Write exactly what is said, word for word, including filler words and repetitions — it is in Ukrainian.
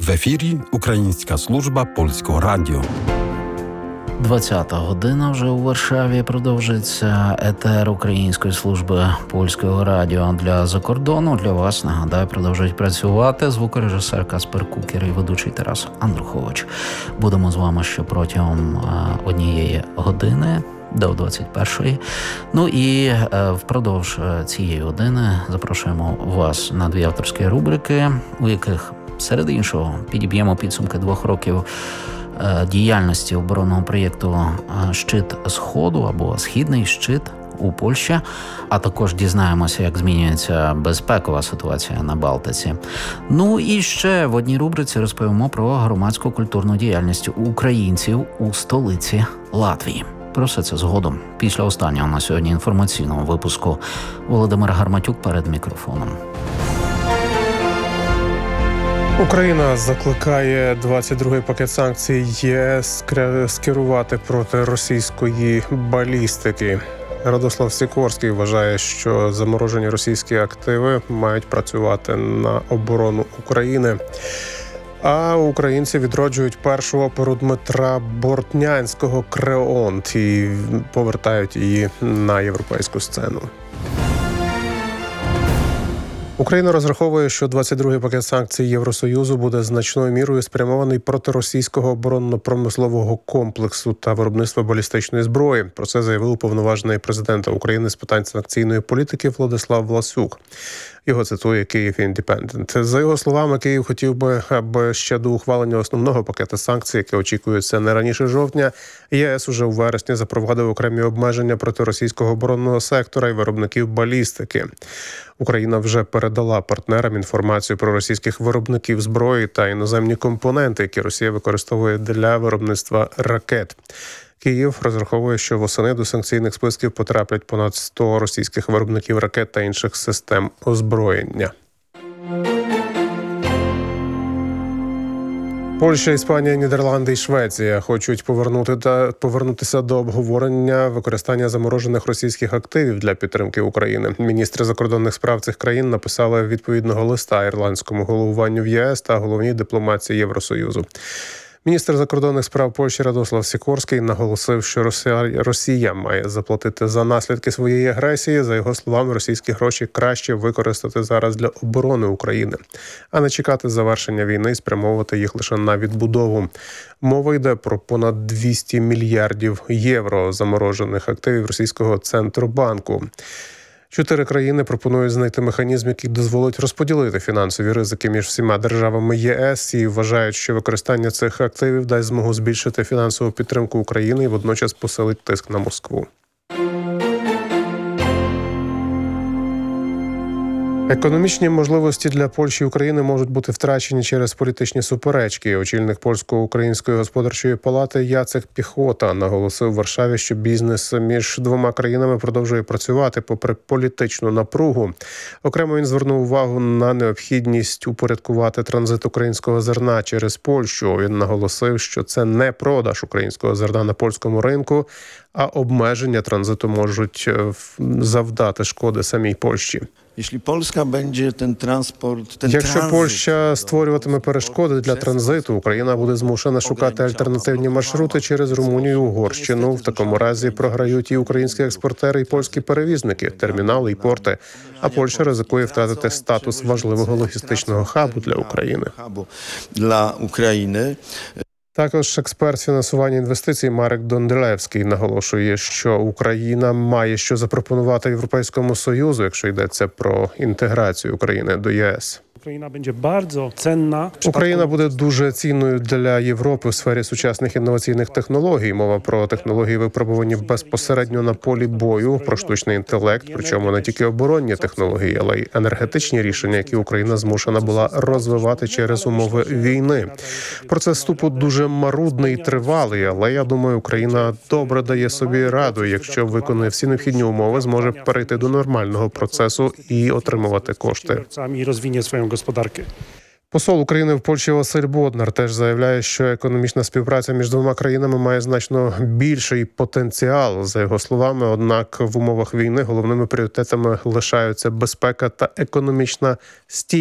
В ефірі Українська служба Польського радіо. двадцята година вже у Варшаві. Продовжується етер Української служби Польського радіо для закордону. Для вас, нагадаю, продовжують працювати звукорежисер Каспер Кукер і ведучий Тарас Андрухович. Будемо з вами ще протягом однієї години до двадцять першої. Ну і е, впродовж цієї години запрошуємо вас на дві авторські рубрики, у яких, серед іншого, підіб'ємо підсумки двох років е, діяльності оборонного проєкту «Щит Сходу» або «Східний щит» у Польщі, а також дізнаємося, як змінюється безпекова ситуація на Балтиці. Ну і ще в одній рубриці розповімо про громадську культурну діяльність українців у столиці Латвії. Про все це згодом, після останнього на сьогодні інформаційного випуску. Володимир Гарматюк перед мікрофоном. Україна закликає двадцять другий пакет санкцій ЄС скерувати проти російської балістики. Радослав Сікорський вважає, що заморожені російські активи мають працювати на оборону України. А українці відроджують першу оперу Дмитра Бортнянського «Креонт» і повертають її на європейську сцену. Україна розраховує, що двадцять другий пакет санкцій Євросоюзу буде значною мірою спрямований проти російського оборонно-промислового комплексу та виробництва балістичної зброї. Про це заявив уповноважений президента України з питань санкційної політики Владислав Власюк. Його цитує Київ Індепендент. За його словами, Київ хотів би, аби ще до ухвалення основного пакету санкцій, яке очікується не раніше жовтня, ЄС уже у вересні запровадив окремі обмеження проти російського оборонного сектора і виробників балістики. Україна вже передала партнерам інформацію про російських виробників зброї та іноземні компоненти, які Росія використовує для виробництва ракет. Київ розраховує, що восени до санкційних списків потраплять понад сто російських виробників ракет та інших систем озброєння. Польща, Іспанія, Нідерланди і Швеція хочуть повернути та повернутися до обговорення використання заморожених російських активів для підтримки України. Міністри закордонних справ цих країн написали відповідного листа ірландському головуванню в ЄС та головній дипломатії Євросоюзу. Міністр закордонних справ Польщі Радослав Сікорський наголосив, що Росія, Росія має заплатити за наслідки своєї агресії. За його словами, російські гроші краще використати зараз для оборони України, а не чекати завершення війни і спрямовувати їх лише на відбудову. Мова йде про понад двісті мільярдів євро заморожених активів російського Центробанку. Чотири країни пропонують знайти механізм, який дозволить розподілити фінансові ризики між всіма державами ЄС і вважають, що використання цих активів дасть змогу збільшити фінансову підтримку України і водночас посилить тиск на Москву. Економічні можливості для Польщі і України можуть бути втрачені через політичні суперечки. Очільник Польсько-Української господарчої палати Яцек Піхота наголосив в Варшаві, що бізнес між двома країнами продовжує працювати попри політичну напругу. Окремо він звернув увагу на необхідність упорядкувати транзит українського зерна через Польщу. Він наголосив, що це не продаж українського зерна на польському ринку, а обмеження транзиту можуть завдати шкоди самій Польщі. Якщо Польща створюватиме перешкоди для транзиту, Україна буде змушена шукати альтернативні маршрути через Румунію і Угорщину. В такому разі програють і українські експортери, і польські перевізники, термінали і порти. А Польща ризикує втратити статус важливого логістичного хабу для України. Також експерт з фінансування інвестицій Марек Донделевський наголошує, що Україна має що запропонувати Європейському Союзу, якщо йдеться про інтеграцію України до ЄС. Україна буде дуже цінною для Європи в сфері сучасних інноваційних технологій. Мова про технології, випробувані безпосередньо на полі бою, про штучний інтелект, причому не тільки оборонні технології, але й енергетичні рішення, які Україна змушена була розвивати через умови війни. Процес вступу дуже марудний і тривалий, але я думаю, Україна добре дає собі раду, якщо виконує всі необхідні умови, зможе перейти до нормального процесу і отримувати кошти. Господарки. Посол України в Польщі Василь Боднар теж заявляє, що економічна співпраця між двома країнами має значно більший потенціал. За його словами, однак в умовах війни головними пріоритетами лишаються безпека та економічна стійкість.